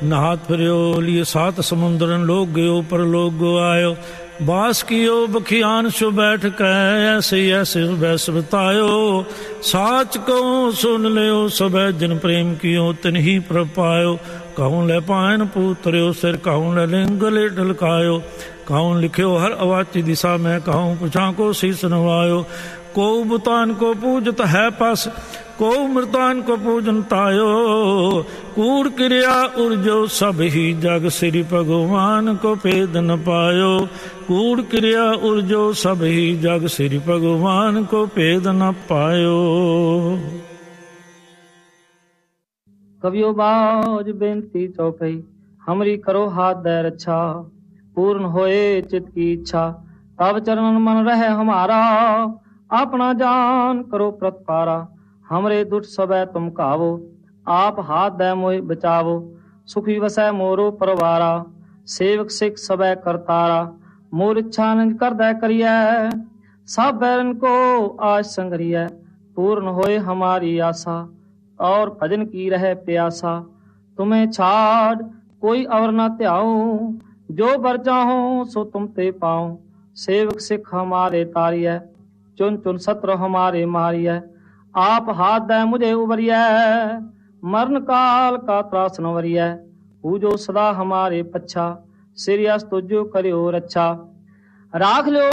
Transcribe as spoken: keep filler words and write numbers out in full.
नहात फिरो लिए सात समुद्रन लोग गयो पर लोग गो आयो। बास कियो बखियान सो बैठ कै ऐसे ऐसे बैस बतायो। साच कहो सुन लियो सब जिन प्रेम कियो तिन ही प्रपायो। कहूँ ले पायन पूतरियो सिर कहूँ ले लिंगले ढलकायो। कहूँ लिखियो हर अवाची दिशा में कहूँ पुछा को शीस नवायो। को बुतान को पूजत है पास को मृतान को पूजन तायो। कूड़ क्रिया उर्जो सब ही जग श्री भगवान को भेद न पायो। कूड़ क्रिया उर्जो सब ही जग श्री भगवान को भेद न पायो। कवियो बाज बेनती चौपई हमरी करो हाथ दे रक्षा। पूर्ण होए चित की इच्छा तब चरण मन रहे हमारा। अपना जान करो प्रतपारा हमरे दुष्ट सबे तुम कावो। आप हाथ दे मोहि बचावो सुखी वसै मोरो परवारा। सेवक सिख सबे करतारा मोर इच्छा निज कर दे करिए। सब बैरन को आज संगरिए पूर्ण होए हमारी आशा। और भजन की रहे प्यासा तुम्हें छाड़ कोई और न त्याऊं। जो बर चाहो सो तुम ते पाऊं। सेवक सिख हमारे तारिय चुन चुन सत्र हमारे मारिय। आप हाथ दे मुझे उबरिय मरण काल का त्रास न वरिय। पूजो सदा हमारे पच्छा सिरियस तुझो करियो रक्षा। राख लो